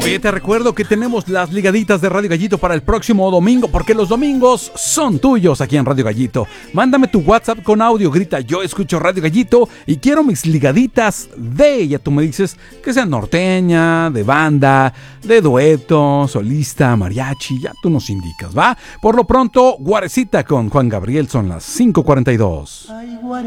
Oye, te recuerdo que tenemos las ligaditas de Radio Gallito para el próximo domingo, porque los domingos son tuyos aquí en Radio Gallito. Mándame tu WhatsApp con audio, grita yo escucho Radio Gallito y quiero mis ligaditas de, ya tú me dices que sean norteña, de banda, de dueto, solista, mariachi, ya tú nos indicas, ¿va? Por lo pronto, Guarecita con Juan Gabriel, son las 5:42.